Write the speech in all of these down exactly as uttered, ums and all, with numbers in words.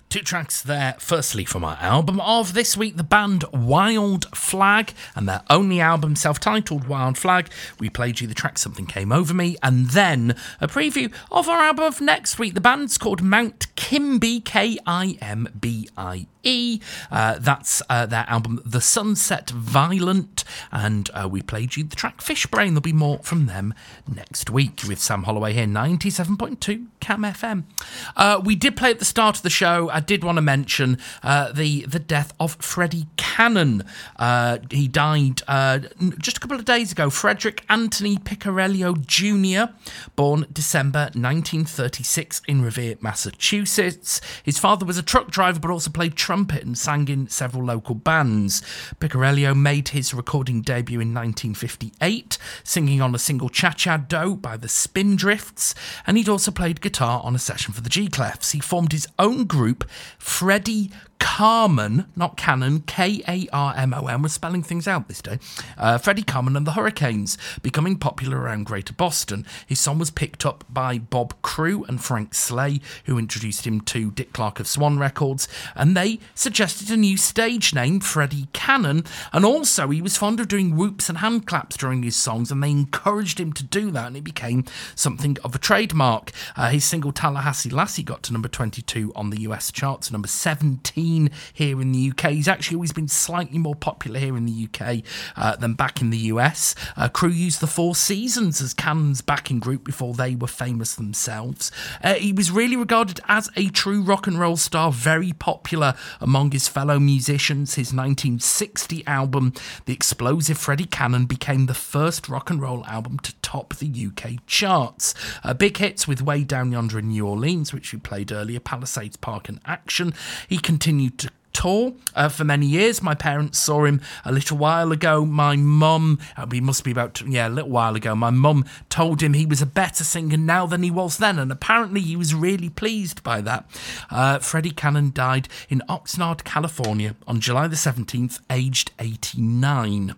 Two tracks there, firstly from our album of this week, the band Wild Flag, and their only album, self-titled Wild Flag. We played you the track Something Came Over Me, and then a preview of our album of next week. The band's called Mount Kimby, K I M B I E. Uh, that's uh, their album The Sunset Violent, and uh, we played you the track Fishbrain. There'll be more from them next week with Sam Holloway here, ninety-seven point two Cam F M. Uh, we did play at the start of the show. I did want to mention uh, the the death of Freddie Cannon. Uh, he died uh, just a couple of days ago. Frederick Anthony Piccirillo Junior, born December nineteen thirty-six in Revere, Massachusetts. His father was a truck driver but also played trumpet and sang in several local bands. Piccirillo made his recording debut in nineteen fifty-eight, singing on a single Cha-Cha Do by the Spindrifts, and he'd also played guitar on a session for the G-Clefs. He formed his own group, Freddie Carmon, not Cannon, K A R M O N, we're spelling things out this day, uh, Freddie Carmon and the Hurricanes, becoming popular around Greater Boston. His song was picked up by Bob Crew and Frank Slay, who introduced him to Dick Clark of Swan Records, and they suggested a new stage name, Freddie Cannon, and also he was fond of doing whoops and hand claps during his songs, and they encouraged him to do that, and it became something of a trademark. Uh, his single Tallahassee Lassie got to number twenty-two on the U S charts, number seventeen here in the U K. He's actually always been slightly more popular here in the U K uh, than back in the U S. Uh, Crew used the Four Seasons as Cannon's backing group before they were famous themselves. Uh, he was really regarded as a true rock and roll star, very popular among his fellow musicians. His nineteen sixty album, The Explosive Freddie Cannon, became the first rock and roll album to top the U K charts. Uh, big hits with Way Down Yonder in New Orleans, which we played earlier, Palisades Park and Action. He continued to tour uh, for many years. My parents saw him a little while ago. My mum, uh, he must be about, yeah, a little while ago, my mum told him he was a better singer now than he was then, and apparently he was really pleased by that. Uh, Freddie Cannon died in Oxnard, California on July the seventeenth, aged eighty-nine.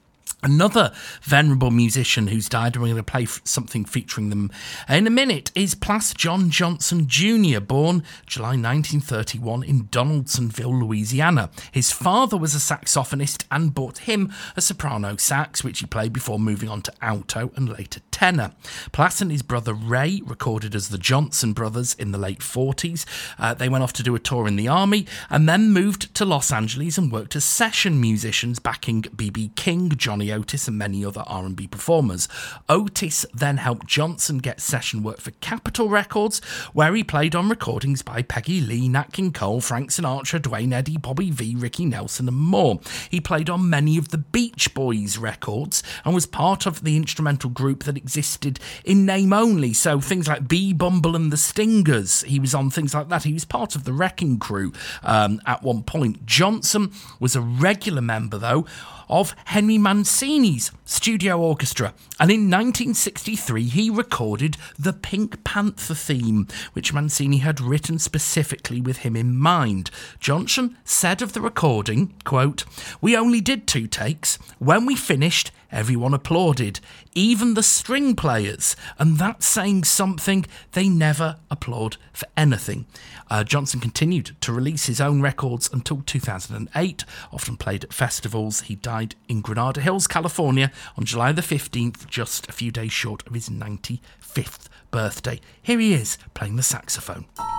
Another venerable musician who's died, and we're going to play something featuring them in a minute, is Plas John Johnson Junior, born July nineteen thirty-one in Donaldsonville, Louisiana. His father was a saxophonist and bought him a soprano sax, which he played before moving on to alto and later tenor. Plas and his brother Ray recorded as the Johnson Brothers in the late forties. Uh, they went off to do a tour in the army and then moved to Los Angeles and worked as session musicians, backing B B King, Johnny Otis and many other R and B performers. Otis then helped Johnson get session work for Capitol Records, where he played on recordings by Peggy Lee, Nat King Cole, Frank Sinatra, Dwayne Eddy, Bobby Vee, Ricky Nelson and more. He played on many of the Beach Boys records and was part of the instrumental group that existed in name only, so things like Bee Bumble and the Stingers. He was on things like that. He was part of the Wrecking Crew um, at one point. Johnson was a regular member, though, of Henry Mancini's studio orchestra, and in nineteen sixty-three he recorded the Pink Panther theme, which Mancini had written specifically with him in mind. Johnson said of the recording, quote, "We only did two takes. When we finished, everyone applauded, even the string players, and that's saying something. They never applaud for anything." Uh, Johnson continued to release his own records until two thousand eight, often played at festivals. He died in Granada Hills, California on July the fifteenth, just a few days short of his ninety-fifth birthday. Here he is, playing the saxophone.